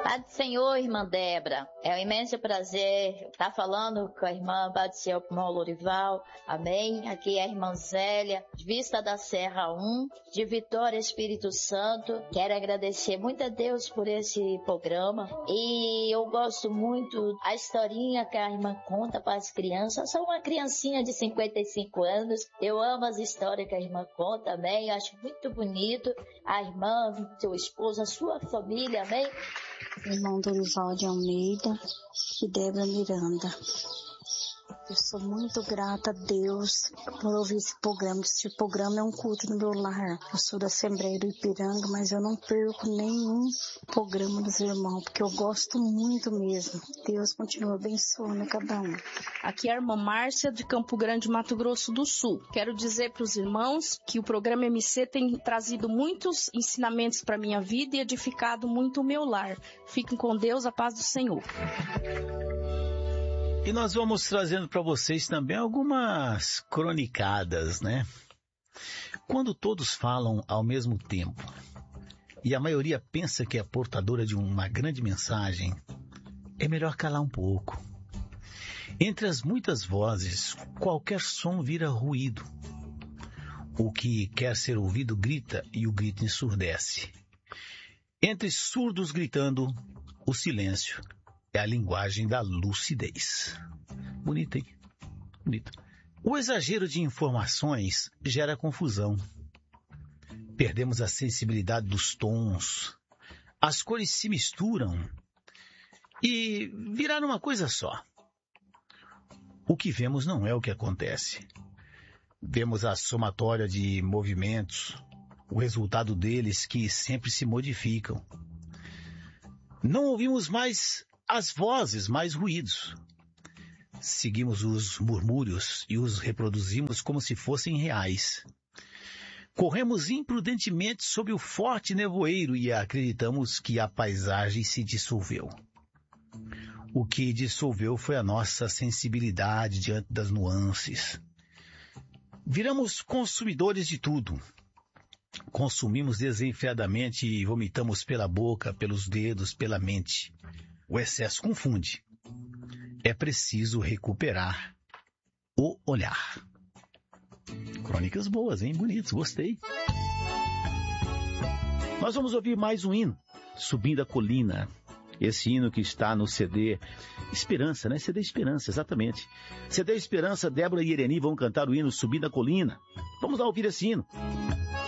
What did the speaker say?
Pai do Senhor, irmã Débora, é um imenso prazer estar falando com a irmã Pai do Senhor, com o irmão Lorival, amém? Aqui é a irmã Zélia, de Vista da Serra 1, de Vitória, Espírito Santo. Quero agradecer muito a Deus por esse programa e eu gosto muito da historinha que a irmã conta para as crianças. Eu sou uma criancinha de 55 anos, eu amo as histórias que a irmã conta, amém? Eu acho muito bonito a irmã, seu esposo, a sua família, amém? Irmão Dorival de Almeida e Débora Miranda. Eu sou muito grata a Deus por ouvir esse programa. Esse programa é um culto no meu lar. Eu sou da Assembleia do Ipiranga, mas eu não perco nenhum programa dos irmãos, porque eu gosto muito mesmo. Deus continua abençoando cada um. Aqui é a irmã Márcia, de Campo Grande, Mato Grosso do Sul. Quero dizer para os irmãos que o programa MC tem trazido muitos ensinamentos para a minha vida e edificado muito o meu lar. Fiquem com Deus, a paz do Senhor. E nós vamos trazendo para vocês também algumas cronicadas, né? Quando todos falam ao mesmo tempo e a maioria pensa que é portadora de uma grande mensagem, é melhor calar um pouco. Entre as muitas vozes, qualquer som vira ruído. O que quer ser ouvido grita e o grito ensurdece. Entre surdos gritando, o silêncio é a linguagem da lucidez. Bonito, hein? Bonito. O exagero de informações gera confusão. Perdemos a sensibilidade dos tons. As cores se misturam e viraram uma coisa só. O que vemos não é o que acontece. Vemos a somatória de movimentos, o resultado deles que sempre se modificam. Não ouvimos mais as vozes, mais ruídos. Seguimos os murmúrios e os reproduzimos como se fossem reais. Corremos imprudentemente sob o forte nevoeiro e acreditamos que a paisagem se dissolveu. O que dissolveu foi a nossa sensibilidade diante das nuances. Viramos consumidores de tudo. Consumimos desenfreadamente e vomitamos pela boca, pelos dedos, pela mente. O excesso confunde. É preciso recuperar o olhar. Crônicas boas, hein? Bonitos, gostei. Nós vamos ouvir mais um hino, Subindo a Colina. Esse hino que está no CD Esperança, né? CD Esperança, exatamente. CD Esperança, Débora e Ireni vão cantar o hino Subindo a Colina. Vamos lá ouvir esse hino.